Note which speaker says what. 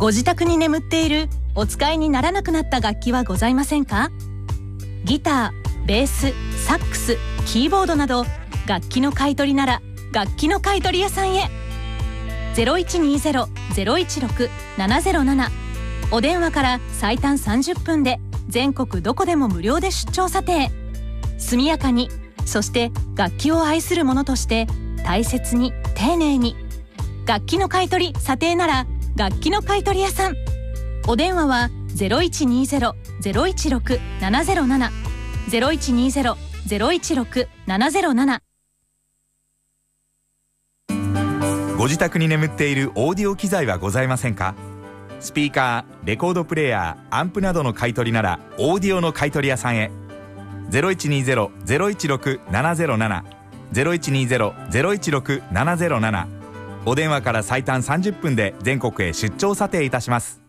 Speaker 1: ご自宅に眠っているお使いにならなくなった楽器はございませんか？ギター、ベース、サックス、キーボードなど楽器の買い取りなら楽器の買い取り屋さんへ。0120-016-707、お電話から最短30分で全国どこでも無料で出張査定。速やかに、そして楽器を愛する者として大切に丁寧に。楽器の買い取り査定なら楽器の買い取り屋さん。お電話は 0120-016-707 0120-016-707。
Speaker 2: ご自宅に眠っているオーディオ機材はございませんか？スピーカー、レコードプレーヤー、アンプなどの買い取りならオーディオの買い取り屋さんへ。0120-016-707 0120-016-707、お電話から最短30分で全国へ出張査定いたします。